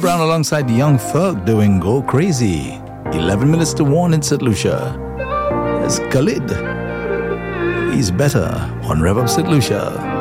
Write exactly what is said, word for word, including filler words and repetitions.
Brown alongside Young Thug doing Go Crazy. eleven minutes to one in Saint Lucia. There's Khalid. He's better on Rev Up Saint Lucia.